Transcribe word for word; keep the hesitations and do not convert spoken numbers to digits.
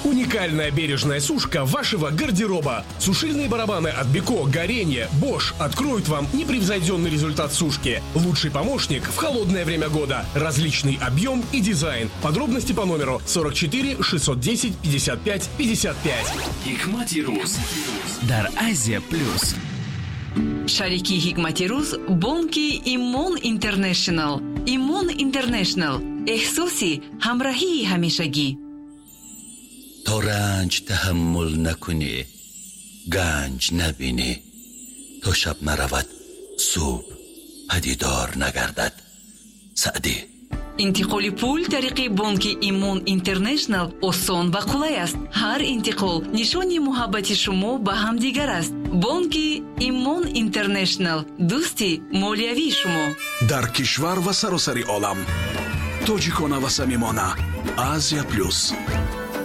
Уникальная бережная сушка вашего гардероба. Сушильные барабаны от Беко, Горение, Bosch откроют вам непревзойденный результат сушки. Лучший помощник в холодное время года. Различный объем и дизайн. Подробности по номеру сорок четыре шестьсот десять пятьдесят пять пятьдесят пять. Hikmati Ruz дар Азия Плюс. Шарики Hikmati Ruz бонки Имон Интернешнл. Имон Интернешнл. احساسی همراهی همیشگی. تا رنج تحمل نکنی گنج نبینی، تا شب نرود صبح پدیدار نگردد. سعدی. انتقال پول طریق بانک ایمون اینترنشنل آسان و قلای است. هر انتقال نشانی محبت شما به هم دیگر است. بانک ایمون اینترنشنل، دوستی مالیوی شما. در کشور و سراسر عالم. توجیکونا و صمیمانه. آسیا پلوس.